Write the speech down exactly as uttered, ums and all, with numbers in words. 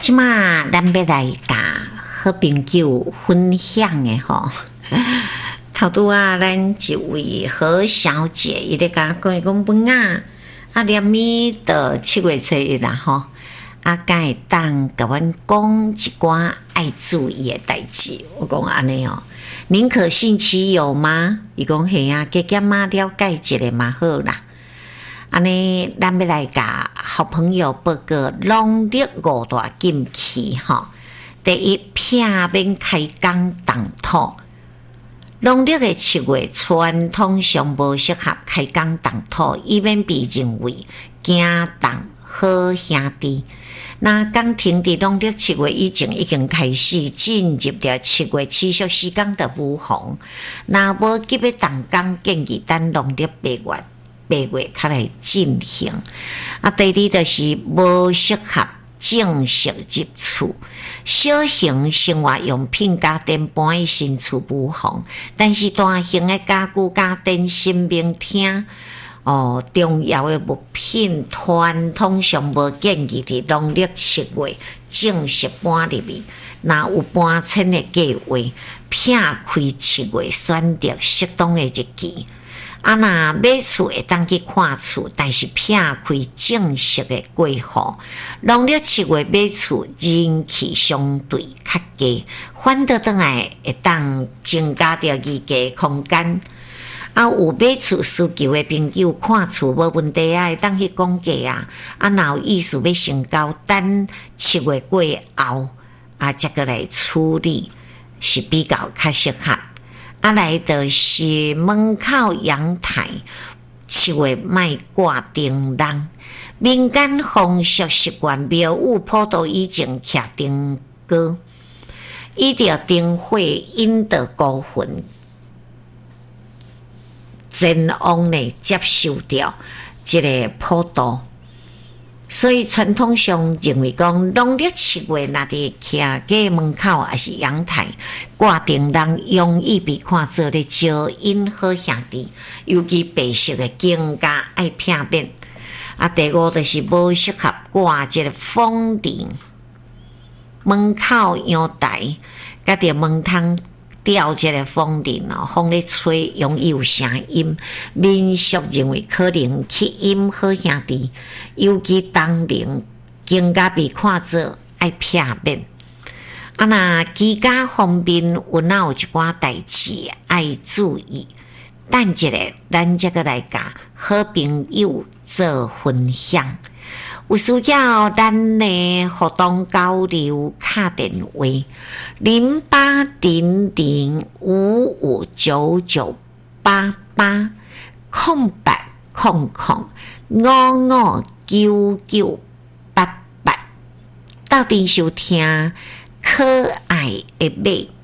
即马咱要来甲好朋友分享的吼，头拄啊，咱一位何小姐，伊咧甲讲伊讲本啊，啊连咪到七月初一啦吼，啊敢会当甲阮讲一寡爱注意的代志。我讲安尼哦，宁可信其有吗？伊讲嘿啊，加减啊了解一下嘛好啦。安尼，咱要来甲好朋友报告农历五大禁忌吼。第一，避免开工动土。农历的七月，传统上无适合开工动土，以免被认为惊动好兄弟。那刚停伫农历七月以前已经开始进入了七月持续时间的雨洪。那无急的动工，建议等农历八月。八月较来进行，啊，第二就是无适合正式入厝，小型生活用品家电搬去新厝无妨，但是大型的家具家电、生命厅哦，重要的物品，传统上无建议伫农历七月正式搬入去。若有搬迁的计划，避开七月，选择适当的日期。啊，若买厝会当去看厝，但是避开正式的过户。农历七月买厝人气相对较低，反倒转来会当增加着议价空间。啊，有买厝需求的朋友看厝无问题啊，会当去讲价啊。啊，若有意思要成交，等七月过后啊，再过来处理是比较较适合。啊，来就是门口阳台，七月莫挂灯笼。民间风俗习惯，庙宇普渡以前徛灯锅，伊着灯火引导孤魂前往呢接受掉这个普渡。所以传统上认为讲，农历七月那伫徛家门口还是阳台挂灯笼，容易被看作咧招引好兄弟，尤其白色的更加爱避免。啊，第五就是无适合挂这个风铃，门口阳台甲伫门窗吊这个风铃哦，风咧吹容易有声音，民俗认为可能吸引好兄弟，尤其当铃更加被看作爱避免。啊，那居家方面有哪有一寡代志爱注意？等一下，咱这个来甲好朋友做分享。有需要咱的互动交流，卡电话零八零零五五九九八八空白空空五五九九八八，到底收听可爱的美。